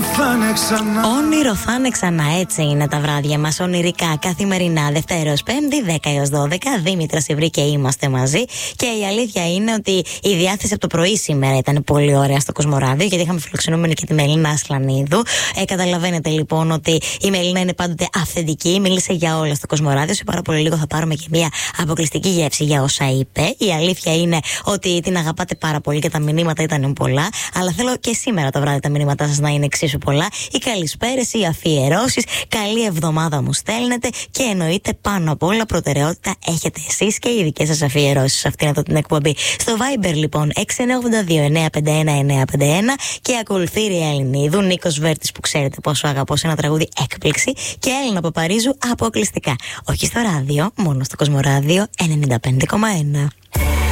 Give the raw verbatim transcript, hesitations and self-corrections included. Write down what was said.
θα είναι ξανά. Όνειρο θα είναι ξανά, έτσι είναι τα βράδια μας. Ονειρικά, καθημερινά, Δευτέρα ως Πέμπτη, δέκα έως δώδεκα. Δήμητρα Σιβρή και είμαστε μαζί. Και η αλήθεια είναι ότι η διάθεση από το πρωί σήμερα ήταν πολύ ωραία στο Κοσμοράδιο, γιατί είχαμε φιλοξενούμενη και τη Μελίνα Ασλανίδου. Ε, καταλαβαίνετε λοιπόν ότι η Μελίνα είναι πάντοτε αυθεντική, μίλησε για όλα στο Κοσμοράδιο. Σε πάρα πολύ λίγο θα πάρουμε και μια αποκλειστική γεύση για όσα είπε. Η αλήθεια είναι ότι την αγαπάτε πάρα πολύ και τα μηνύματα ήταν πολλά. Αλλά θέλω και σήμερα το βράδυ τα μηνύματά σας να είναι εξίσου πολλά. Οι καλησπέρες, οι αφιερώσεις. Καλή εβδομάδα μου στέλνετε. Και εννοείται πάνω απ' όλα προτεραιότητα έχετε εσείς και οι δικές σας αφιερώσεις σε αυτήν εδώ την εκπομπή. Στο Viber λοιπόν έξι εννιά οκτώ δύο εννιά πέντε ένα εννιά πέντε ένα. Και ακολουθεί η Ελληνίδου, Νίκος Βέρτης που ξέρετε πόσο αγαπώ σε ένα τραγούδι έκπληξη. Και Έλληνα Παπαρίζου αποκλειστικά. Όχι στο ράδιο, μόνο στο Κοσμοράδιο ενενήντα πέντε κόμμα ένα.